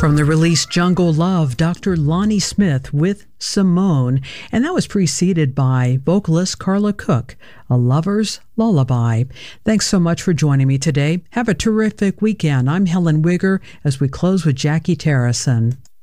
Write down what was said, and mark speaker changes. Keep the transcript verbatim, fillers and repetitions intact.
Speaker 1: From the release Jungle Love, Doctor Lonnie Smith with Simone, and that was preceded by vocalist Carla Cook, A Lover's Lullaby. Thanks so much for joining me today. Have a terrific weekend. I'm Helen Wigger as we close with Jackie Terrison.